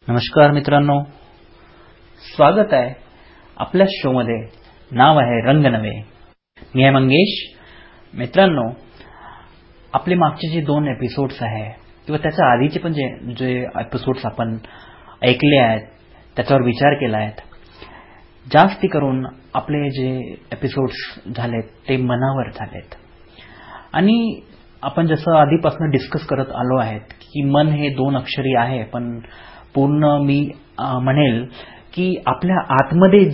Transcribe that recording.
नमस्कार मित्रांनो, स्वागत आहे आपल्या शोमध्ये. नाव आहे रंग नवे. मी आहे मंगेश. मित्रांनो, आपले मागचे जे 2 एपिसोड्स आहे किंवा त्याच्या आधीचे पण जे एपिसोड्स आपण ऐकले आहेत, त्याच्यावर विचार केला आहे, जास्ती करून आपले जे एपिसोड्स झालेत ते मनावर झालेत. आणि आपण जसं आधीपासून डिस्कस करत आलो आहेत की मन हे 2 अक्षरी आहे, पण पूर्ण मी म्हणेल की आपल्या आतमध्ये